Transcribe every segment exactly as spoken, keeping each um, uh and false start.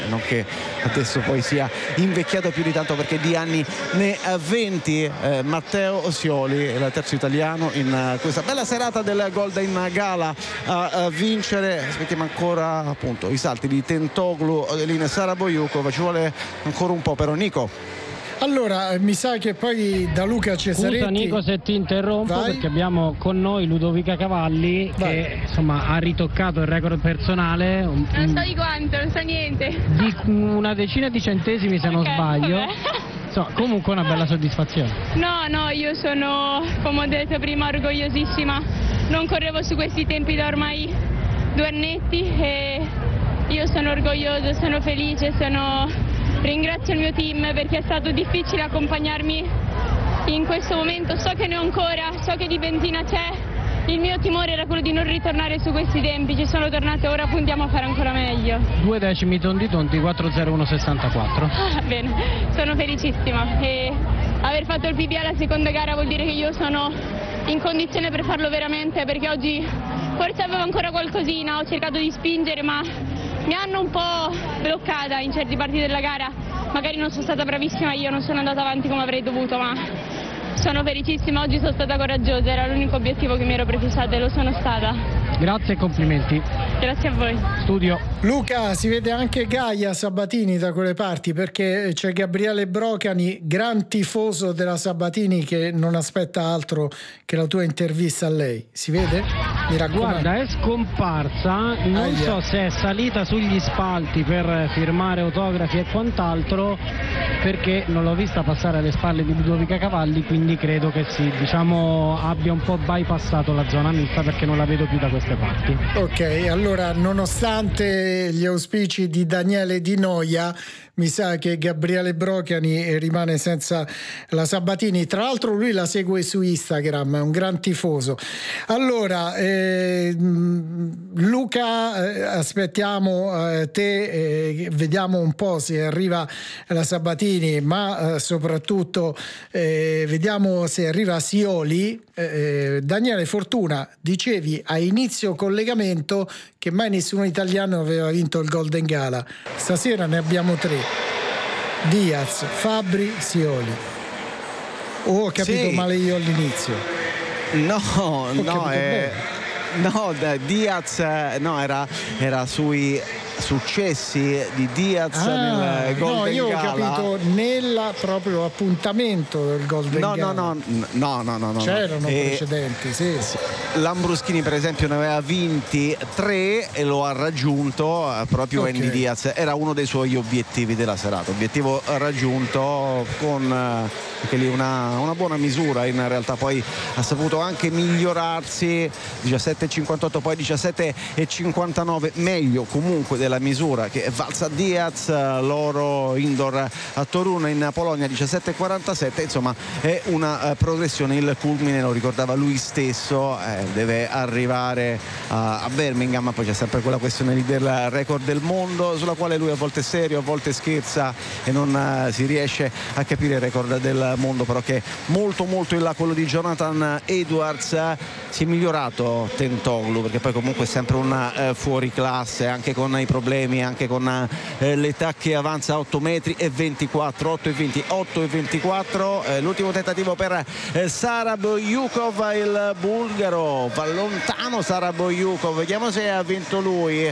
non che adesso poi sia invecchiato più di tanto, perché di anni ne ha venti. eh, Matteo Sioli è il terzo italiano in uh, questa bella serata del Golden Gala a, a vincere. Aspettiamo ancora appunto i salti di Tentoglu, Odelin Saraboiukov, ci vuole ancora un po' però. Nico, allora mi sa che poi da Luca Cesaretti. Scusa Nico se ti interrompo. Vai. Perché abbiamo con noi Ludovica Cavalli. Vai. Che insomma ha ritoccato il record personale. Non so di quanto, non so niente. Di una decina di centesimi se okay, non sbaglio. So, comunque una bella soddisfazione. No, no, io sono, come ho detto prima, orgogliosissima. Non correvo su questi tempi da ormai due annetti e io sono orgogliosa, sono felice, sono... ringrazio il mio team perché è stato difficile accompagnarmi in questo momento. So che ne ho ancora, so che di benzina c'è. Il mio timore era quello di non ritornare su questi tempi. Ci sono tornate, ora puntiamo a fare ancora meglio. Due decimi tondi tondi, quattro zero uno sessantaquattro. Ah, bene, sono felicissima e aver fatto il P B alla seconda gara vuol dire che io sono in condizione per farlo veramente, perché oggi forse avevo ancora qualcosina, ho cercato di spingere ma mi hanno un po' bloccata in certi parti della gara, magari non sono stata bravissima io, non sono andata avanti come avrei dovuto, ma sono felicissima, oggi sono stata coraggiosa, era l'unico obiettivo che mi ero prefissata e lo sono stata. Grazie e complimenti. Grazie a voi. Studio. Luca, si vede anche Gaia Sabatini da quelle parti, perché c'è Gabriele Brocani, gran tifoso della Sabatini, che non aspetta altro che la tua intervista a lei. Si vede? Mi raccomando. Guarda, è scomparsa, non Aia. so se è salita sugli spalti per firmare autografi e quant'altro, perché non l'ho vista passare alle spalle di Ludovica Cavalli, quindi credo che sì, diciamo abbia un po' bypassato la zona mista, perché non la vedo più da queste parti. Ok, allora nonostante gli auspici di Daniele Di Noia, mi sa che Gabriele Brocani rimane senza la Sabatini. Tra l'altro lui la segue su Instagram, è un gran tifoso. Allora eh, Luca, eh, aspettiamo eh, te, eh, vediamo un po' se arriva la Sabatini, ma eh, soprattutto eh, vediamo se arriva Sioli. eh, Daniele Fortuna, dicevi a inizio collegamento che mai nessuno italiano aveva vinto il Golden Gala. Stasera ne abbiamo tre: Diaz, Fabbri, Sioli. O ho capito sì. male io all'inizio? No, ho no, eh, no, Diaz no, era, era sui successi di Diaz ah, nel Golden no, io Gala. ho capito nella proprio appuntamento del Golden no, Gala. No, no, no, no, no, no. C'erano e precedenti, sì, sì. Lambruschini per esempio ne aveva vinti tre e lo ha raggiunto proprio okay. Andy Diaz, era uno dei suoi obiettivi della serata, obiettivo raggiunto con anche lì una, una buona misura. In realtà poi ha saputo anche migliorarsi, diciassette e cinquantotto, poi diciassette e cinquantanove, meglio comunque della misura che è valsa Diaz, l'oro indoor a Torun in Polonia diciassette e quarantasette. Insomma è una uh, progressione, il culmine lo ricordava lui stesso, eh, deve arrivare a, a Birmingham. Poi c'è sempre quella questione lì del record del mondo sulla quale lui a volte è serio, a volte scherza e non uh, si riesce a capire il record del mondo, però che è molto molto in là quello di Jonathan Edwards. Si è migliorato Tentoglu perché poi comunque è sempre un uh, fuori classe, anche con i problemi, anche con uh, l'età che avanza a otto metri e ventiquattro, otto e venti, otto e ventiquattro. Eh, l'ultimo tentativo per eh, Saraboiukov, il bulgaro, va lontano Saraboiukov, vediamo se ha vinto lui.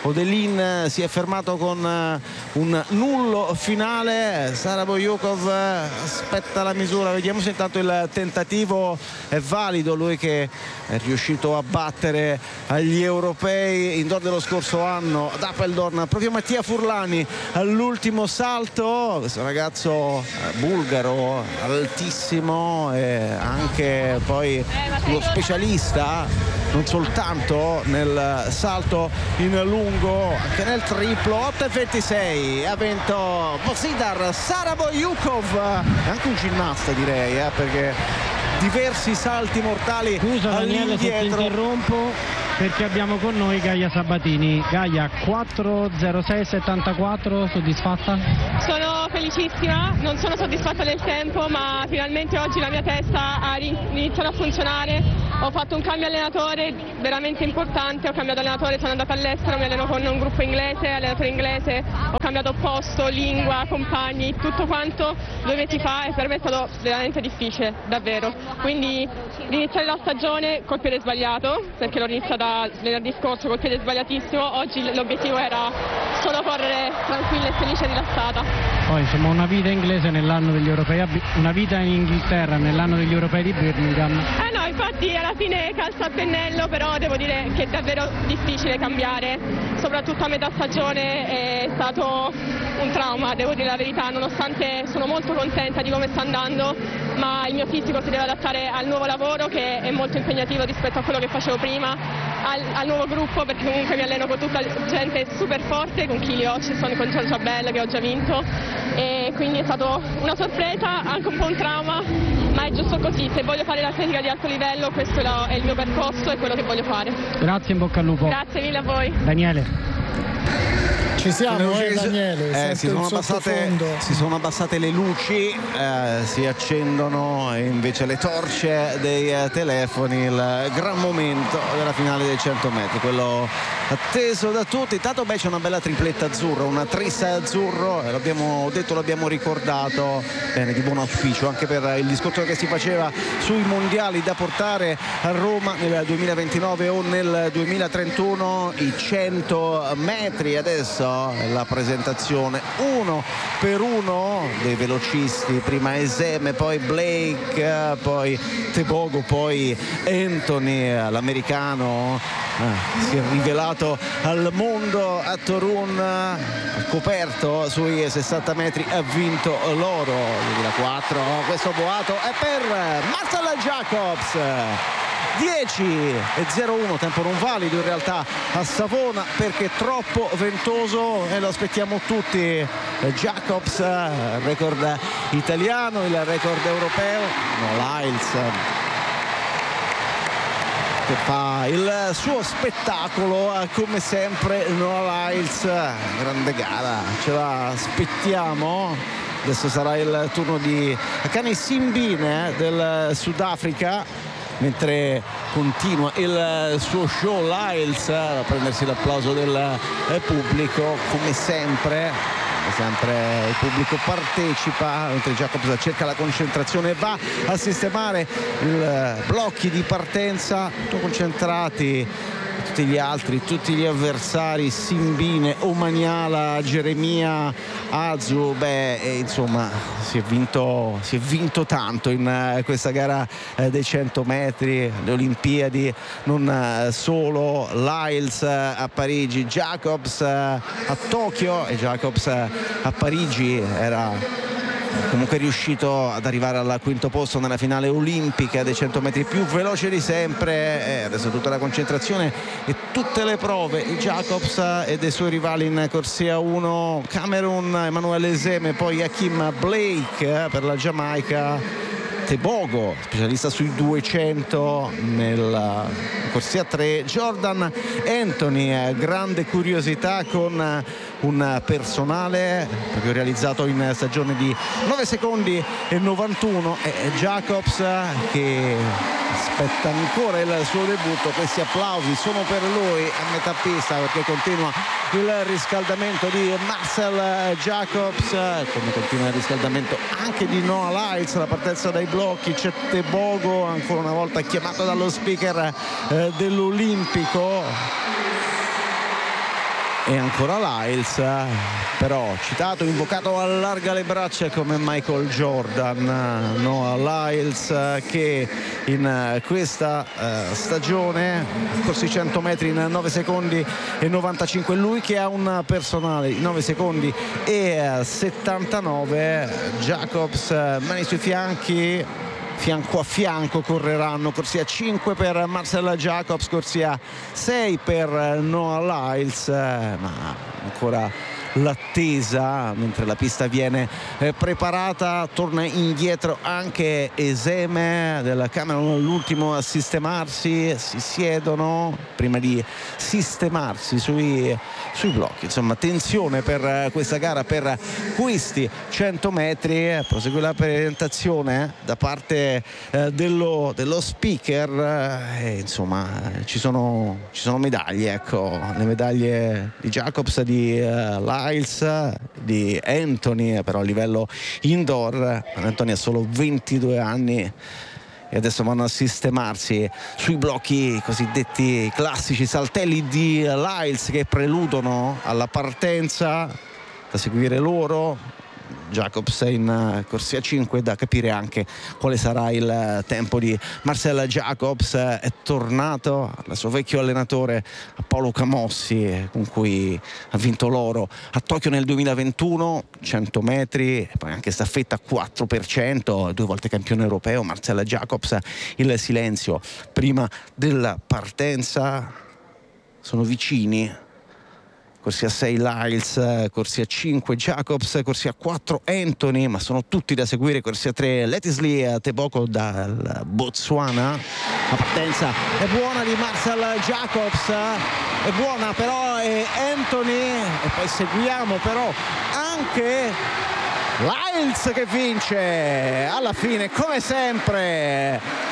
Odelin si è fermato con uh, un nullo finale. Saraboiukov aspetta la misura, vediamo se intanto il tentativo è valido, lui che è riuscito a battere agli europei indoor dello scorso anno ad Apeldoorn proprio Mattia Furlani all'ultimo salto. Questo ragazzo bulgaro altissimo e anche poi lo specialista non soltanto nel salto in lungo, anche nel triplo. Otto e ventisei ha vinto Bozidar Saraboiukov, anche un ginnasta direi, eh, perché diversi salti mortali. Scusa Daniele se ti interrompo, perché abbiamo con noi Gaia Sabatini. Gaia, quattro zero sei settantaquattro, soddisfatta? Sono felicissima, non sono soddisfatta del tempo, ma finalmente oggi la mia testa ha iniziato a funzionare ho fatto un cambio allenatore veramente importante, ho cambiato allenatore, sono andata all'estero, mi alleno con un gruppo inglese, allenatore inglese, ho cambiato posto, lingua, compagni, tutto quanto due mesi fa e per me è stato veramente difficile, davvero. Quindi iniziare la stagione col piede sbagliato, perché l'ho iniziata venerdì scorso col piede sbagliatissimo, oggi l'obiettivo era solo correre tranquilla e felice e rilassata. Poi insomma una vita inglese nell'anno degli europei, una vita in Inghilterra nell'anno degli europei di Birmingham. Eh no, infatti alla fine calza a pennello, però devo dire che è davvero difficile cambiare, soprattutto a metà stagione è stato un trauma, devo dire la verità, nonostante sono molto contenta di come sta andando, ma il mio fisico si deve adattare al nuovo lavoro che è molto impegnativo rispetto a quello che facevo prima, al, al nuovo gruppo, perché comunque mi alleno con tutta gente super forte, con Kili Hutchison, con Giorgia Bell che ho già vinto, e quindi è stato una sorpresa, anche un po' un trauma, ma è giusto così. Se voglio fare l'atletica di alto livello, questo è il mio percorso e quello che voglio fare. Grazie, in bocca al lupo. Grazie mille a voi. Daniele. Ci siamo, eh, Daniele? Eh, si, sono abbassate, si sono abbassate le luci, eh, si accendono invece le torce dei eh, telefoni, il gran momento della finale dei cento metri, quello atteso da tutti. Tanto beh, c'è una bella tripletta azzurra, una tris azzurro, eh, l'abbiamo detto, l'abbiamo ricordato, bene, di buon auspicio anche per il discorso che si faceva sui mondiali da portare a Roma nel duemilaventinove o nel duemilatrentuno, i cento metri. Adesso la presentazione uno per uno dei velocisti, prima Eseme, poi Blake, poi Tebogo, poi Anthony, l'americano eh, si è rivelato al mondo a Torun, coperto sui sessanta metri, ha vinto l'oro duemilaquattro. Questo boato è per Marcel Jacobs. dieci e zero uno, tempo non valido in realtà a Savona perché troppo ventoso e lo aspettiamo tutti. Jacobs, record italiano, il record europeo. No, Lyles che fa il suo spettacolo come sempre. Noah Lyles, grande gara, ce la aspettiamo. Adesso sarà il turno di Akane Simbine del Sudafrica, mentre continua il suo show Lyles a prendersi l'applauso del pubblico. Come sempre sempre il pubblico partecipa, mentre Jacobs cerca la concentrazione, va a sistemare i blocchi di partenza, tutto concentrati tutti gli altri, tutti gli avversari, Simbine, Omaniala, Geremia, Azu. Beh, e insomma si è vinto si è vinto tanto in uh, questa gara uh, dei cento metri, le Olimpiadi, non uh, solo. Lyles uh, a Parigi, Jacobs uh, a Tokyo, e Jacobs uh, a Parigi era comunque riuscito ad arrivare al quinto posto nella finale olimpica dei cento metri, più veloce di sempre. E adesso tutta la concentrazione e tutte le prove di Jacobs e dei suoi rivali in corsia uno, Cameron, Emanuele Eseme, poi Hakim Blake per la Giamaica, Tebogo, specialista sui duecento nella corsia tre, Jordan Anthony, grande curiosità con un personale proprio realizzato in stagione di nove secondi e novantuno, e Jacobs che aspetta ancora il suo debutto. Questi applausi sono per lui a metà pista perché continua il riscaldamento di Marcel Jacobs, come continua il riscaldamento anche di Noah Lyles. La partenza dai blocchi, c'è Tebogo ancora una volta chiamato dallo speaker eh, dell'Olimpico, e ancora Lyles, però citato, invocato, allarga le braccia come Michael Jordan. Noah Lyles che in questa uh, stagione corsi cento metri in nove secondi e novantacinque, lui che ha un personale di nove secondi e settantanove. Jacobs, mani sui fianchi, fianco a fianco correranno, corsia cinque per Marcel Jacobs, corsia sei per Noah Lyles, ma ancora l'attesa mentre la pista viene eh, preparata. Torna indietro anche Eseme del Camerun, l'ultimo a sistemarsi, si siedono prima di sistemarsi sui, sui blocchi. Insomma, tensione per questa gara, per questi cento metri. Prosegue la presentazione da parte eh, dello, dello speaker e insomma ci sono, ci sono medaglie, ecco, le medaglie di Jacobs, di uh, Lyles, di Anthony, però a livello indoor. Anthony ha solo ventidue anni e adesso vanno a sistemarsi sui blocchi cosiddetti classici, saltelli di Lyles che preludono alla partenza. Da seguire loro Jacobs in corsia cinque, da capire anche quale sarà il tempo di Marcel Jacobs. È tornato al suo vecchio allenatore, a Paolo Camossi, con cui ha vinto l'oro a Tokyo nel duemilaventuno, cento metri, poi anche staffetta quattro per cento, due volte campione europeo Marcel Jacobs. Il silenzio prima della partenza, sono vicini. Corsia sei Lyles, corsia cinque Jacobs, corsia quattro Anthony, ma sono tutti da seguire. Corsia tre Letisley Tebogo dal Botswana. La partenza è buona di Marcel Jacobs, è buona però è Anthony, e poi seguiamo però anche Lyles che vince alla fine, come sempre.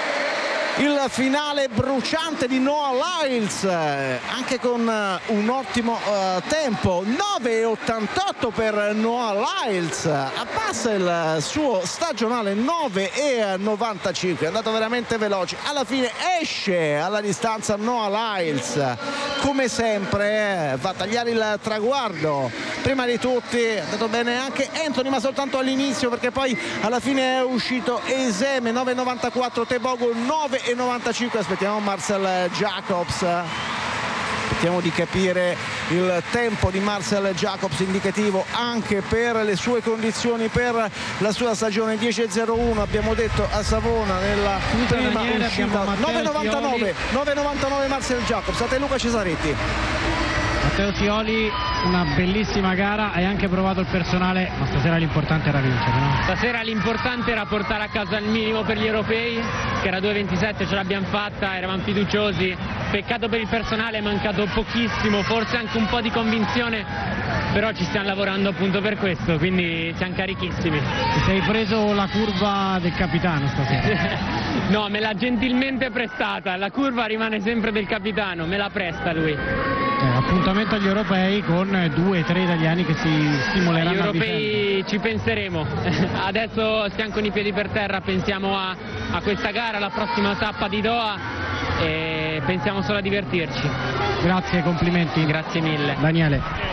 Il finale bruciante di Noah Lyles, anche con un ottimo uh, tempo, nove e ottantotto per Noah Lyles, abbassa il suo stagionale nove e novantacinque, è andato veramente veloce. Alla fine esce alla distanza Noah Lyles, come sempre va a tagliare il traguardo. Prima di tutti è andato bene anche Anthony, ma soltanto all'inizio, perché poi alla fine è uscito Eseme, nove e novantaquattro, Tebogo nove e novantacinque. Aspettiamo Marcel Jacobs, aspettiamo di capire il tempo di Marcel Jacobs, indicativo anche per le sue condizioni, per la sua stagione. Dieci e zero uno abbiamo detto a Savona nella prima Daniele, uscita. nove e novantanove nove e novantanove Marcel Jacobs. A te Luca Cesaretti. Matteo Sioli, una bellissima gara, hai anche provato il personale, ma stasera l'importante era vincere, no? Stasera l'importante era portare a casa il minimo per gli europei, che era due e ventisette, ce l'abbiamo fatta, eravamo fiduciosi. Peccato per il personale, è mancato pochissimo, forse anche un po' di convinzione, però ci stiamo lavorando appunto per questo, quindi siamo carichissimi. Ti sei preso la curva del capitano stasera? No, me l'ha gentilmente prestata, la curva rimane sempre del capitano, me la presta lui. Eh, appuntamento agli europei con due o tre italiani che si stimoleranno. Agli europei ci penseremo, adesso stiamo con i piedi per terra, pensiamo a, a questa gara, alla prossima tappa di Doha e pensiamo solo a divertirci. Grazie, complimenti. Grazie mille. Daniele.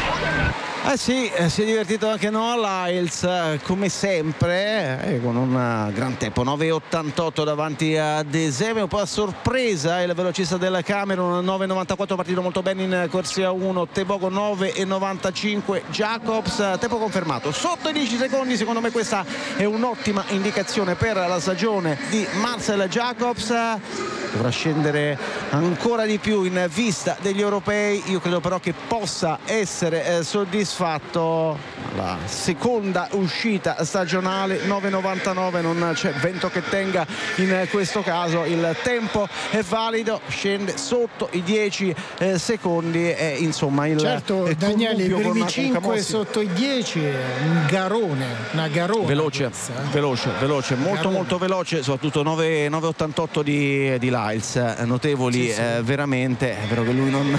Eh sì, eh, si è divertito anche Noah Lyles, eh, come sempre, eh, con un uh, gran tempo, nove e ottantotto davanti ad Eseme. Un po' a sorpresa il velocista del Camerun, nove e novantaquattro, partito molto bene in corsia uno, Tebogo nove e novantacinque, Jacobs, tempo confermato sotto i dieci secondi. Secondo me questa è un'ottima indicazione per la stagione di Marcel Jacobs. Dovrà scendere ancora di più in vista degli europei. Io credo però che possa essere eh, soddisfatto. La seconda uscita stagionale, nove e novantanove, non c'è vento che tenga in questo caso, il tempo è valido, scende sotto i dieci eh, secondi e insomma il certo eh, Daniele, i primi cinque sotto i dieci è un garone, una garona veloce, questa, eh? veloce, veloce, molto garone. Molto veloce, soprattutto nove e ottantotto di, di Lyles, notevoli sì, sì. Eh, veramente. È vero che lui non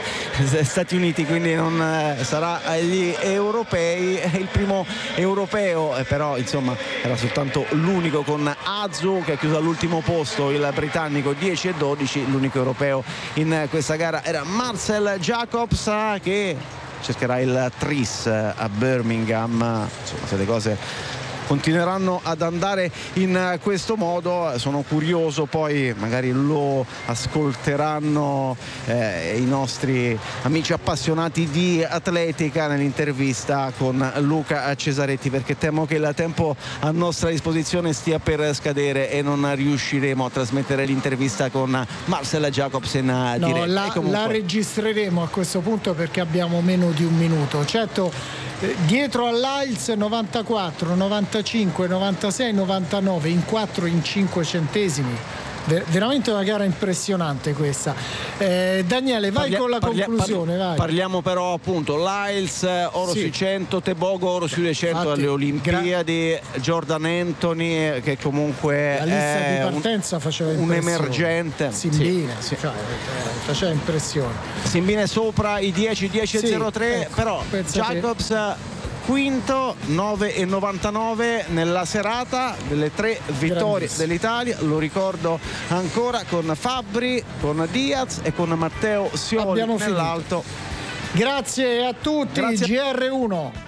Stati Uniti, quindi non eh, sarà agli europei, è il primo europeo, eh, però insomma era soltanto l'unico con Azu che ha chiuso all'ultimo posto, il britannico dieci e dodici. L'unico europeo in questa gara era Marcel Jacobs, che cercherà il tris a Birmingham. Insomma, se le cose continueranno ad andare in questo modo. Sono curioso, poi magari lo ascolteranno eh, i nostri amici appassionati di atletica nell'intervista con Luca Cesaretti, perché temo che il tempo a nostra disposizione stia per scadere e non riusciremo a trasmettere l'intervista con Marcella Jacobs in no, diretta. La, comunque... la registreremo a questo punto perché abbiamo meno di un minuto. Certo, eh, dietro all'Ails novantaquattro, novantacinque, novantasei, novantanove in quattro in cinque centesimi. Ver- veramente una gara impressionante questa. eh, Daniele, vai Parlia- con la parlia- conclusione. Parli- vai. Parliamo però appunto l'Ails, oro sì. sui cento, Tebogo oro sui duecento Infatti, alle Olimpiadi, gra- Jordan Anthony che comunque la lista è di partenza un, faceva un emergente. Simbine sì, sì. Cioè, eh, faceva impressione. Simbine sopra i dieci, dieci e zero tre, ecco, però Jacobs che... quinto, nove e novantanove nella serata delle tre vittorie dell'Italia, lo ricordo ancora, con Fabbri, con Diaz e con Matteo Sioli nell'alto. Grazie a tutti. Grazie. G R uno